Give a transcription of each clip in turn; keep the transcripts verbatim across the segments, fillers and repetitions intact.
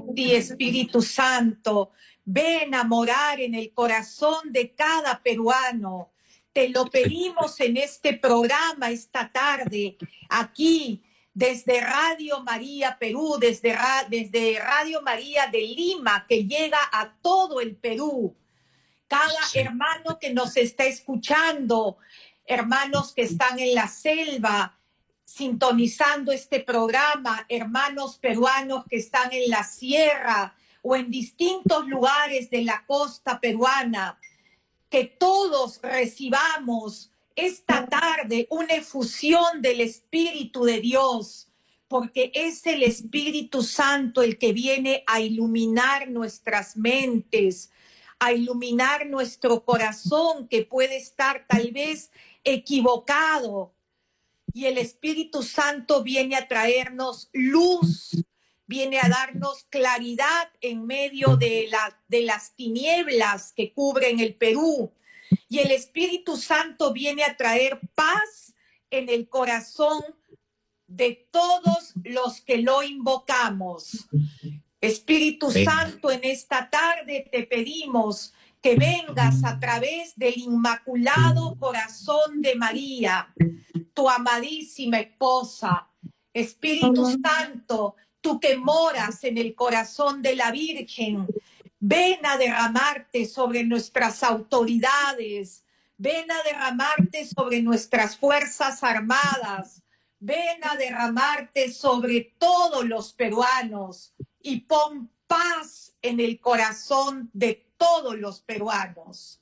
Sí, Espíritu Santo, ven a morar en el corazón de cada peruano. Te lo pedimos en este programa esta tarde, aquí desde Radio María Perú, desde, desde Radio María de Lima, que llega a todo el Perú. Cada sí. hermano que nos está escuchando, hermanos que están en la selva, sintonizando este programa, hermanos peruanos que están en la sierra o en distintos lugares de la costa peruana, que todos recibamos esta tarde una efusión del Espíritu de Dios, porque es el Espíritu Santo el que viene a iluminar nuestras mentes, a iluminar nuestro corazón que puede estar tal vez equivocado. Y el Espíritu Santo viene a traernos luz, viene a darnos claridad en medio de, la, de las tinieblas que cubren el Perú. Y el Espíritu Santo viene a traer paz en el corazón de todos los que lo invocamos. Espíritu Santo, en esta tarde te pedimos que vengas a través del Inmaculado Corazón de María, tu amadísima esposa. Espíritu Santo, tú que moras en el corazón de la Virgen, ven a derramarte sobre nuestras autoridades, ven a derramarte sobre nuestras fuerzas armadas, ven a derramarte sobre todos los peruanos y pon paz en el corazón de todos los peruanos.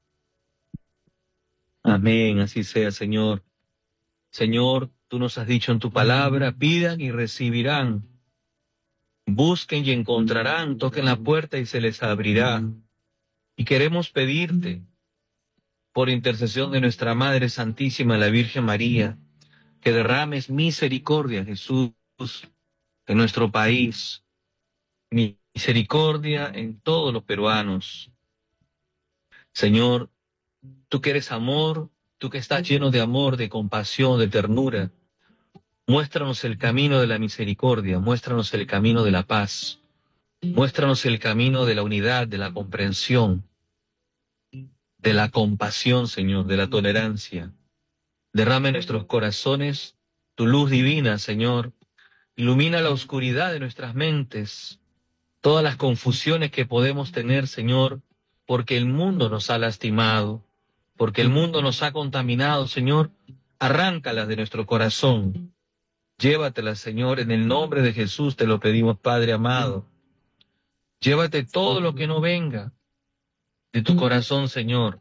Amén, así sea, Señor. Señor, tú nos has dicho en tu palabra, pidan y recibirán, busquen y encontrarán, toquen la puerta y se les abrirá. Y queremos pedirte, por intercesión de nuestra Madre Santísima, la Virgen María, que derrames misericordia, Jesús, en nuestro país, misericordia en todos los peruanos. Señor, tú que eres amor, tú que estás lleno de amor, de compasión, de ternura, muéstranos el camino de la misericordia, muéstranos el camino de la paz, muéstranos el camino de la unidad, de la comprensión, de la compasión, Señor, de la tolerancia. Derrame en nuestros corazones tu luz divina, Señor. Ilumina la oscuridad de nuestras mentes, todas las confusiones que podemos tener, Señor, porque el mundo nos ha lastimado, porque el mundo nos ha contaminado, Señor. Arráncalas de nuestro corazón. Llévatelas, Señor, en el nombre de Jesús te lo pedimos, Padre amado. Llévate todo lo que no venga de tu corazón, Señor.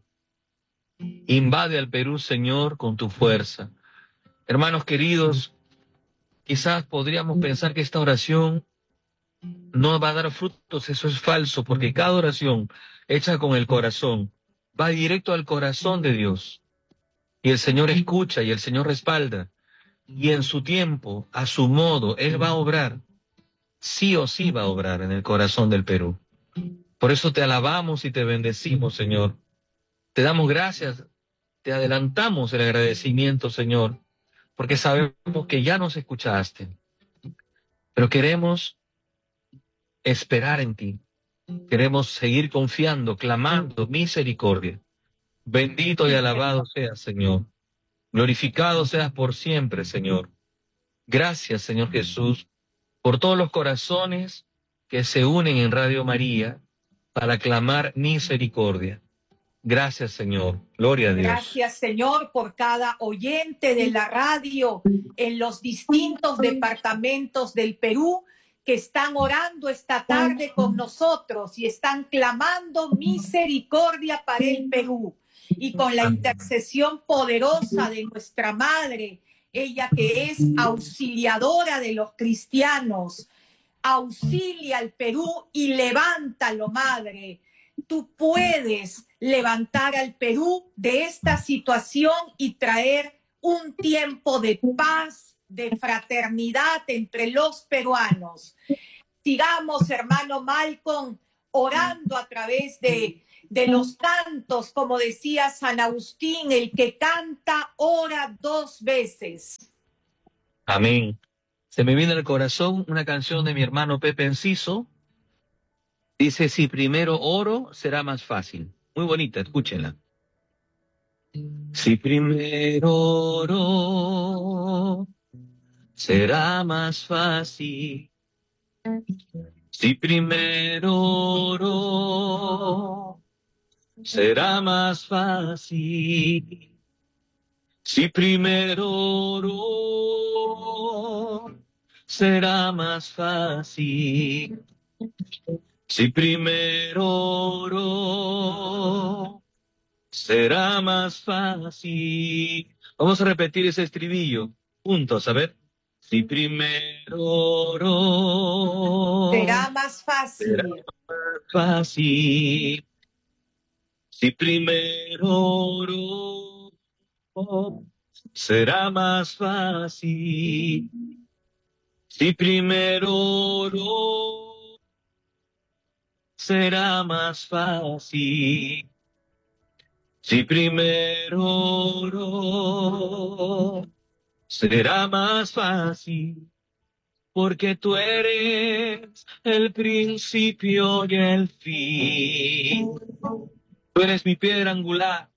Invade al Perú, Señor, con tu fuerza. Hermanos queridos, quizás podríamos pensar que esta oración no va a dar frutos. Eso es falso, porque cada oración hecha con el corazón va directo al corazón de Dios. Y el Señor escucha y el Señor respalda. Y en su tiempo, a su modo, Él va a obrar. Sí o sí va a obrar en el corazón del Perú. Por eso te alabamos y te bendecimos, Señor. Te damos gracias, te adelantamos el agradecimiento, Señor, porque sabemos que ya nos escuchaste. Pero queremos esperar en ti. Queremos seguir confiando, clamando misericordia. Bendito y alabado seas, Señor. Glorificado seas por siempre, Señor. Gracias, Señor Jesús, por todos los corazones que se unen en Radio María para clamar misericordia. Gracias, Señor. Gloria a Dios. Gracias, Señor, por cada oyente de la radio en los distintos departamentos del Perú que están orando esta tarde con nosotros y están clamando misericordia para el Perú. Y con la intercesión poderosa de nuestra Madre, ella que es auxiliadora de los cristianos, auxilia al Perú y levántalo, Madre. Tú puedes levantar al Perú de esta situación y traer un tiempo de paz, de fraternidad entre los peruanos. Sigamos, hermano Malcolm, orando a través de, de los cantos, como decía San Agustín, el que canta ora dos veces. Amén. Se me viene al corazón una canción de mi hermano Pepe Enciso, Dice, si primero oro, será más fácil. Muy bonita, escúchenla. Si primero oro, será más fácil. Si primero oro, será más fácil. Si primero oro, será más fácil. Si primero oro, será más fácil. Vamos a repetir ese estribillo juntos, a ver. Si primero oro, Será más será fácil. más fácil. Si primero oro, será más fácil. Si primero oro, será más fácil. Si primero oro, será más fácil. Porque tú eres el principio y el fin. Tú eres mi piedra angular,